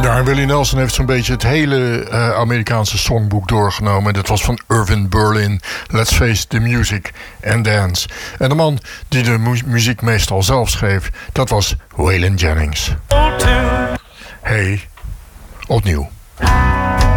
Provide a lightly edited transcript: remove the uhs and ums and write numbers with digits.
Ja, Willie Nelson heeft zo'n beetje het hele Amerikaanse songboek doorgenomen. Dat was van Irving Berlin, Let's Face the Music and Dance. En de man die de muziek meestal zelf schreef, dat was Waylon Jennings. Hey, opnieuw.